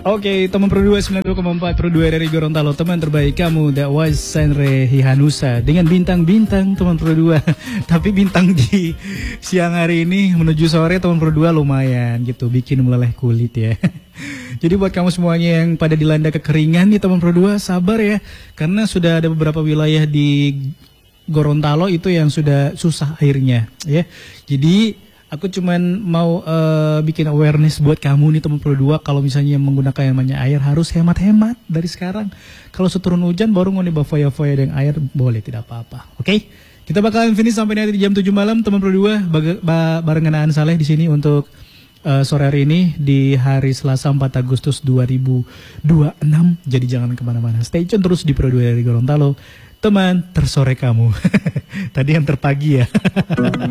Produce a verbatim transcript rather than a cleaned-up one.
Oke, teman Pro dua sembilan puluh dua koma empat Pro dua dari Gorontalo, teman terbaik kamu dakwah Senre Hihanusa dengan bintang-bintang teman Pro dua. Tapi bintang di siang hari ini menuju sore teman Pro dua lumayan gitu, bikin meleleh kulit ya. Jadi buat kamu semuanya yang pada dilanda kekeringan nih teman Pro dua, sabar ya, karena sudah ada beberapa wilayah di Gorontalo itu yang sudah susah airnya ya. Jadi aku cuman mau uh, bikin awareness buat kamu nih teman Pro dua, kalau misalnya menggunakan yang namanya air harus hemat-hemat dari sekarang. Kalau seturun hujan baru mau nih foya-foya dengan air, boleh, tidak apa-apa. Oke? Okay? Kita bakalan finish sampai nanti di jam tujuh malam teman Pro dua barengan Aan Saleh di sini untuk uh, sore hari ini di hari Selasa empat Agustus dua ribu dua puluh enam. Jadi jangan kemana-mana. Stay tune terus di Pro dua dari Gorontalo. Teman tersore kamu. Tadi yang terpagi ya.